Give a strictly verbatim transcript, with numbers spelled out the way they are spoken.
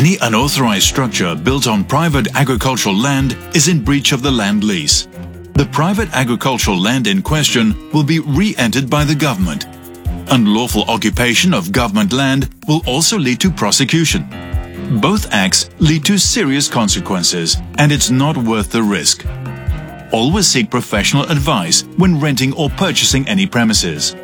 Any unauthorized structure built on private agricultural land is in breach of the land lease. The private agricultural land in question will be re-entered by the government. Unlawful occupation of government land will also lead to prosecution. Both acts lead to serious consequences, and it's not worth the risk. Always seek professional advice when renting or purchasing any premises.